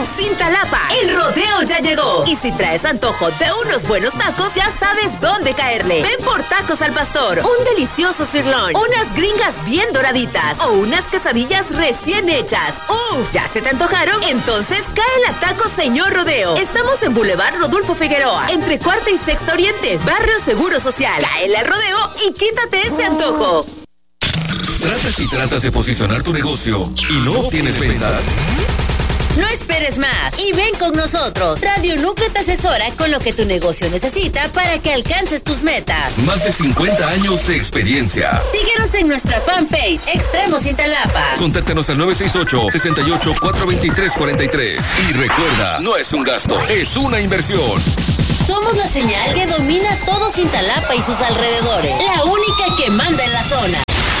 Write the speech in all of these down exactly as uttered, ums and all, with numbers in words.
Cintalapa, el rodeo ya llegó. Y si traes antojo de unos buenos tacos, ya sabes dónde caerle. Ven por Tacos al Pastor, un delicioso sirloin, unas gringas bien doraditas o unas quesadillas recién hechas. ¡Uf! ¿Ya se te antojaron? Entonces cae a Tacos Señor Rodeo. Estamos en Boulevard Rodolfo Figueroa, entre Cuarta y Sexta Oriente, Barrio Seguro Social. Cáele al rodeo y quítate ese antojo. ¿Tratas y tratas de posicionar tu negocio y no obtienes ventas? No esperes más y ven con nosotros. Radio Núcleo te asesora con lo que tu negocio necesita para que alcances tus metas. Más de cincuenta años de experiencia. Síguenos en nuestra fanpage Extremo Cintalapa. Contáctanos al nueve seis ocho, seis ocho, cuatro dos tres, cuatro tres. Y recuerda, no es un gasto, es una inversión. Somos la señal que domina todo Cintalapa y sus alrededores. La única que manda en la zona.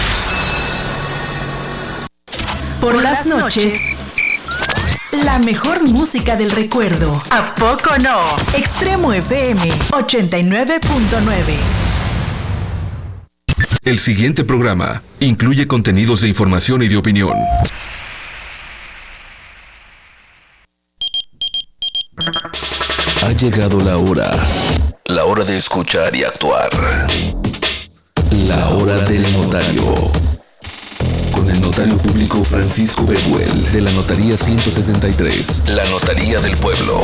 Por las noches, la mejor música del recuerdo. ¿A poco no? Extremo F M ochenta y nueve punto nueve. El siguiente programa incluye contenidos de información y de opinión. Ha llegado la hora. La hora de escuchar y actuar. La hora del notario. Con el notario público Francisco Bedwell, de la Notaría ciento sesenta y tres, la Notaría del Pueblo.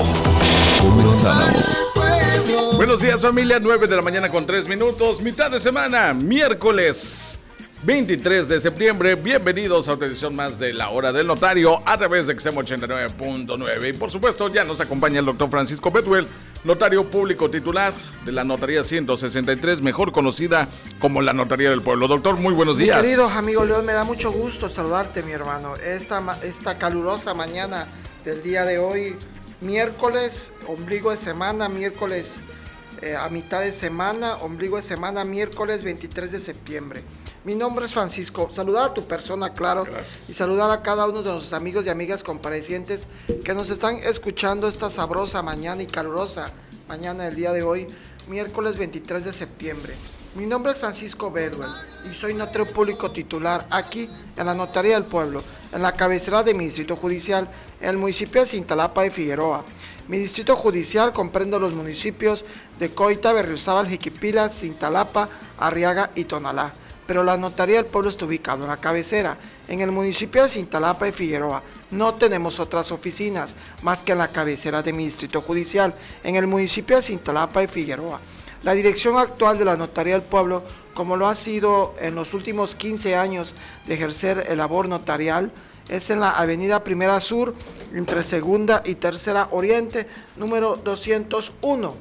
Comenzamos. Buenos días, familia. nueve de la mañana con tres minutos, mitad de semana, miércoles veintitrés de septiembre. Bienvenidos a otra edición más de La Hora del Notario a través de Extremo ochenta y nueve punto nueve. Y por supuesto ya nos acompaña el doctor Francisco Bedwell, notario público titular de la Notaría ciento sesenta y tres, mejor conocida como la Notaría del Pueblo. Doctor, muy buenos días. Mi querido amigo León, me da mucho gusto saludarte, mi hermano. Esta, esta calurosa mañana del día de hoy, miércoles, ombligo de semana, miércoles eh, a mitad de semana, ombligo de semana, miércoles veintitrés de septiembre. Mi nombre es Francisco. Saludar a tu persona, claro. Gracias. Y saludar a cada uno de nuestros amigos y amigas comparecientes que nos están escuchando esta sabrosa mañana y calurosa mañana del día de hoy, miércoles veintitrés de septiembre. Mi nombre es Francisco Bedwell y soy notario público titular aquí en la Notaría del Pueblo, en la cabecera de mi distrito judicial, en el municipio de Cintalapa de Figueroa. Mi distrito judicial comprende los municipios de Coita, Berriozábal, Jiquipilas, Cintalapa, Arriaga y Tonalá. Pero la Notaría del Pueblo está ubicada en la cabecera, en el municipio de Cintalapa de Figueroa. No tenemos otras oficinas, más que en la cabecera de mi distrito judicial, en el municipio de Cintalapa de Figueroa. La dirección actual de la Notaría del Pueblo, como lo ha sido en los últimos quince años de ejercer el labor notarial, es en la avenida Primera Sur, entre Segunda y Tercera Oriente, número doscientos uno.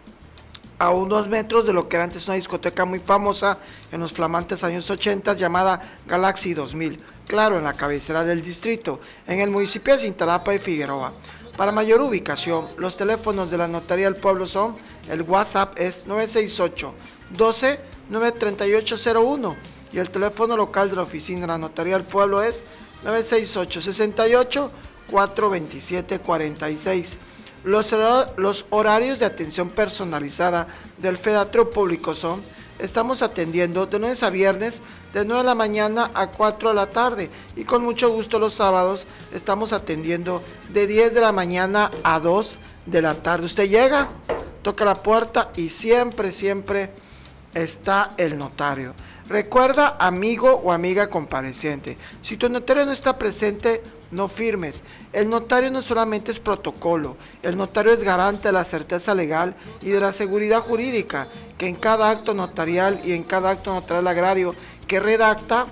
A unos metros de lo que era antes una discoteca muy famosa en los flamantes años ochenta llamada Galaxy dos mil, claro, en la cabecera del distrito, en el municipio de Cintalapa de Figueroa. Para mayor ubicación, los teléfonos de la Notaría del Pueblo son, el WhatsApp es nueve seis ocho, doce, nueve tres ocho cero uno y el teléfono local de la oficina de la Notaría del Pueblo es nueve seis ocho, sesenta y ocho, cuatro veintisiete, cuarenta y seis. Los, los horarios de atención personalizada del Fedatrio Público son, estamos atendiendo de lunes a viernes de nueve de la mañana a cuatro de la tarde y con mucho gusto los sábados estamos atendiendo de diez de la mañana a dos de la tarde. Usted llega, toca la puerta y siempre, siempre está el notario. Recuerda, amigo o amiga compareciente, si tu notario no está presente, no firmes. El notario no solamente es protocolo, el notario es garante de la certeza legal y de la seguridad jurídica, que en cada acto notarial y en cada acto notarial agrario que redacta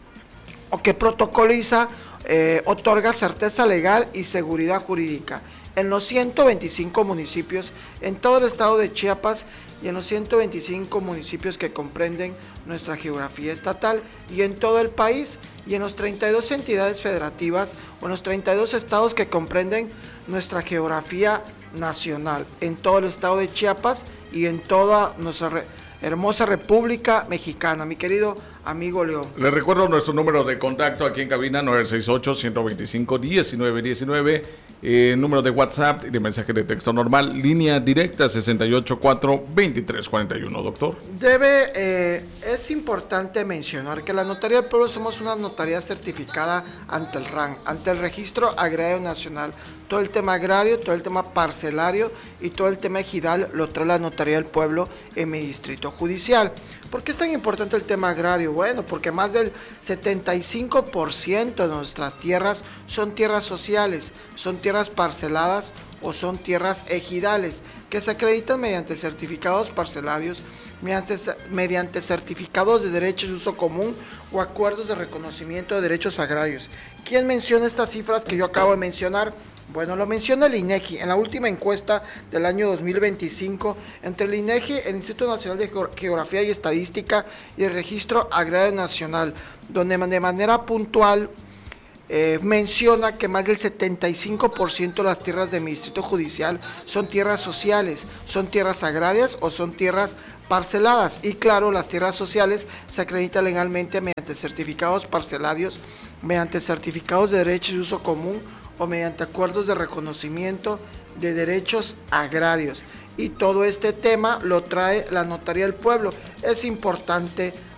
o que protocoliza, eh, otorga certeza legal y seguridad jurídica. En los ciento veinticinco municipios, en todo el estado de Chiapas y en los ciento veinticinco municipios que comprenden nuestra geografía estatal y en todo el país y en los treinta y dos entidades federativas o en los treinta y dos estados que comprenden nuestra geografía nacional, en todo el estado de Chiapas y en toda nuestra re- hermosa República Mexicana. Mi querido amigo León. Les recuerdo nuestro número de contacto aquí en cabina, nueve seis ocho, uno dos cinco, uno nueve uno nueve, eh, número de WhatsApp y de mensaje de texto normal, línea directa sesenta y ocho cuatro veintitrés cuarenta y uno, doctor. Debe, eh, es importante mencionar que la Notaría del Pueblo somos una notaría certificada ante el R A N, ante el Registro Agrario Nacional. Todo el tema agrario, todo el tema parcelario y todo el tema ejidal lo trae la Notaría del Pueblo en mi distrito judicial. ¿Por qué es tan importante el tema agrario? Bueno, porque más del setenta y cinco por ciento de nuestras tierras son tierras sociales, son tierras parceladas o son tierras ejidales, que se acreditan mediante certificados parcelarios, mediante, mediante certificados de derechos de uso común o acuerdos de reconocimiento de derechos agrarios. ¿Quién menciona estas cifras que yo acabo de mencionar? Bueno, lo menciona el INEGI en la última encuesta del año dos mil veinticinco entre el INEGI, el Instituto Nacional de Geografía y Estadística y el Registro Agrario Nacional, donde de manera puntual eh, menciona que más del setenta y cinco por ciento de las tierras de mi distrito judicial son tierras sociales, son tierras agrarias o son tierras parceladas. Y claro, las tierras sociales se acreditan legalmente mediante certificados parcelarios, mediante certificados de derechos de uso común o mediante acuerdos de reconocimiento de derechos agrarios. Y todo este tema lo trae la Notaría del Pueblo. Es importante